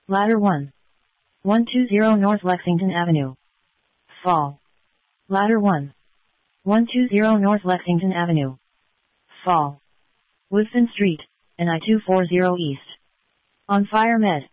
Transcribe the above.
Ladder 1. 120 North Lexington Avenue. Fall. Ladder 1. 120 North Lexington Avenue. Fall. Woodson Street, NI 240 East. On Fire Med.